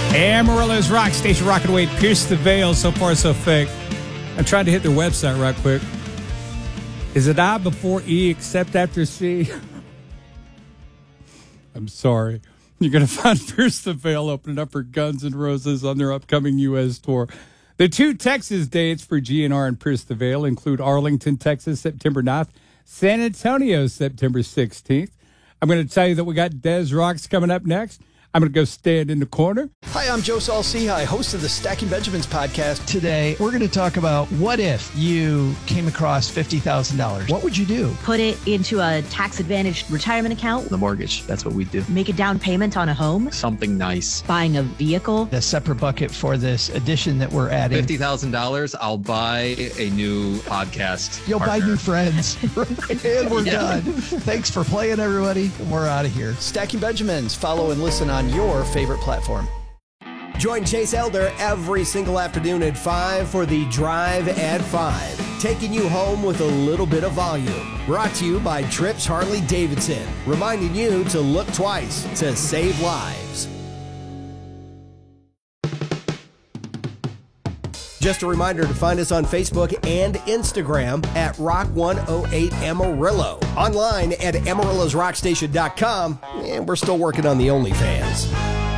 Amarillo's Rock Station, rocking away. Pierce the Veil, So Far So Fake. I tried to hit their website right quick. Is it I before E except after C? I'm sorry. You're going to find Pierce the Veil opening up for Guns N' Roses on their upcoming U.S. tour. The two Texas dates for GNR and Pierce the Veil include Arlington, Texas, September 9th, San Antonio, September 16th. I'm going to tell you that we got Des Rocks coming up next. I'm going to go stand in the corner. Hi, I'm Joe Saul-Sehy, host of the Stacking Benjamins podcast. Today, we're going to talk about what if you came across $50,000? What would you do? Put it into a tax-advantaged retirement account. The mortgage, that's what we do. Make a down payment on a home. Something nice. Buying a vehicle. The separate bucket for this edition that we're adding. $50,000, I'll buy a new podcast. You'll partner. buy new friends. And we're done. Thanks for playing, everybody. And we're out of here. Stacking Benjamins. Follow and listen on your favorite platform. Join Chase Elder every single afternoon at 5 for the Drive at 5, taking you home with a little bit of volume. Brought to you by Trips Harley Davidson, reminding you to look twice to save lives. Just a reminder to find us on Facebook and Instagram at Rock108 Amarillo. Online at AmarillosRockStation.com. And we're still working on the OnlyFans.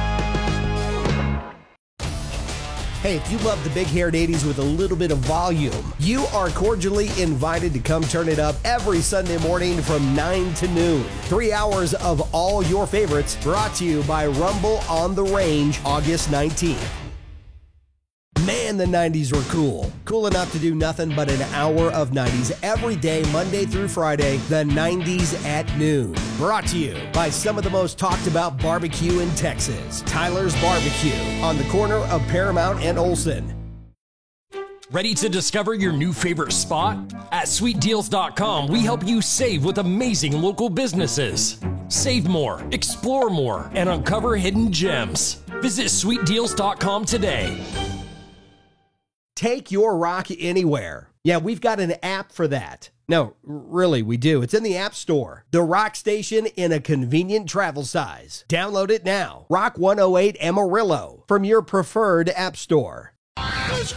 Hey, if you love the big-haired 80s with a little bit of volume, you are cordially invited to come turn it up every Sunday morning from 9 to noon. 3 hours of all your favorites brought to you by Rumble on the Range, August 19th. Man, the 90s were cool. Cool enough to do nothing but an hour of 90s every day, Monday through Friday, the 90s at noon. Brought to you by some of the most talked about barbecue in Texas, Tyler's Barbecue, on the corner of Paramount and Olsen. Ready to discover your new favorite spot? At sweetdeals.com, we help you save with amazing local businesses. Save more, explore more, and uncover hidden gems. Visit sweetdeals.com today. Take your rock anywhere. Yeah, we've got an app for that. No, really, we do. It's in the App Store. The Rock Station in a convenient travel size. Download it now. Rock 108 Amarillo from your preferred app store. Let's